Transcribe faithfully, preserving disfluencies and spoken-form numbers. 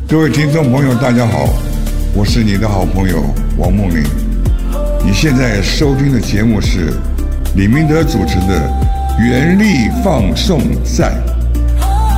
各位听众朋友，大家好，我是你的好朋友王梦玲。你现在收听的节目是李明德主持的《原力放送赛》。